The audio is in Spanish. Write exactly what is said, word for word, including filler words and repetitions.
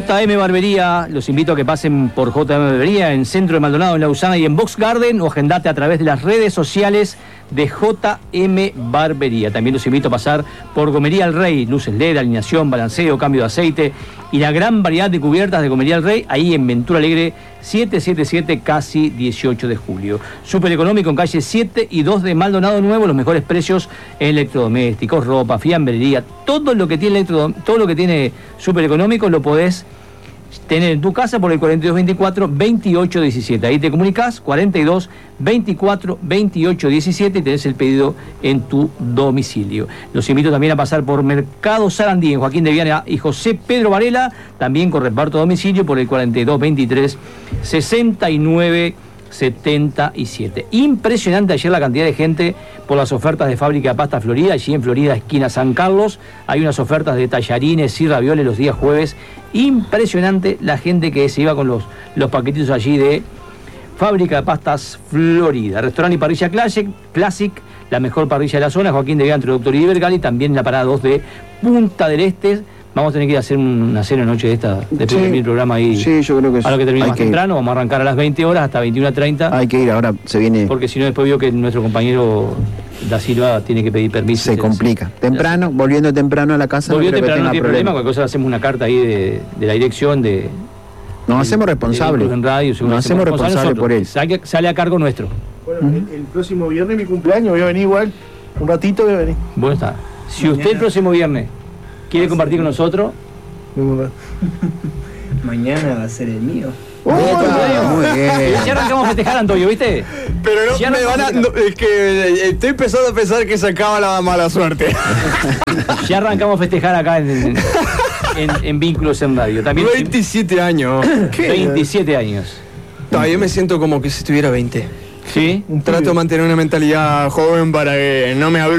J M Barbería, los invito a que pasen por J M Barbería en Centro de Maldonado, en Lausana y en Box Garden, o agendate a través de las redes sociales de J M Barbería. También los invito a pasar por Gomería El Rey, luces L E D, alineación, balanceo, cambio de aceite y la gran variedad de cubiertas de Gomería El Rey, ahí en Ventura Alegre setecientos setenta y siete, casi dieciocho de julio. Súper económico en calle siete y dos de Maldonado Nuevo, los mejores precios en electrodomésticos, ropa, fiambrería, todo lo que tiene electro, todo lo que tiene súper económico lo podés tener en tu casa por el cuarenta y dos veinticuatro, veintiocho diecisiete. Ahí te comunicás, cuarenta y dos veinticuatro, veintiocho diecisiete, y tenés el pedido en tu domicilio. Los invito también a pasar por Mercado Sarandí, en Joaquín de Viana y José Pedro Varela, también con reparto a domicilio por el cuarenta y dos veintitrés, sesenta y nueve setenta y siete. Impresionante ayer la cantidad de gente por las ofertas de Fábrica de Pasta Florida. Allí en Florida, esquina San Carlos, hay unas ofertas de tallarines y ravioles los días jueves. Impresionante la gente que se iba con los, los paquetitos allí de Fábrica de Pastas Florida. Restaurante y parrilla Classic, Classic, la mejor parrilla de la zona, Joaquín de Viana, Introductor y Vergali, también en la parada dos de Punta del Este. Vamos a tener que ir a hacer una cena noche de esta, después sí, del programa ahí. Sí, yo creo que sí. A lo que termine más temprano, vamos a arrancar a las veinte horas hasta veintiuna treinta. Hay que ir, ahora se viene. Porque si no, después vio que nuestro compañero Da Silva tiene que pedir permiso. Se complica. Temprano, volviendo temprano a la casa. Volviendo no temprano, no tiene problema. problema. Cualquier cosa hacemos una carta ahí de, de la dirección de. Nos hacemos responsables. En radio, Nos hacemos responsables por él. Sale, sale a cargo nuestro. Bueno, uh-huh. el, el próximo viernes, mi cumpleaños, voy a venir igual. Un ratito voy a venir. Bueno, está. Si Mañana. Usted el próximo viernes quiere compartir con nosotros. Mañana va a ser el mío. ¡Oh, muy bien! Ya arrancamos a festejar, Antonio, ¿viste? Pero no ya me van a, no, es que estoy empezando a pensar que se acaba la mala suerte. Ya arrancamos a festejar acá en, en, en, en Vínculos en Radio. También veintisiete años. ¿Qué? veintisiete años. Todavía me siento como que si estuviera veinte. ¿Sí? Trato de mantener una mentalidad joven para que no me abrume.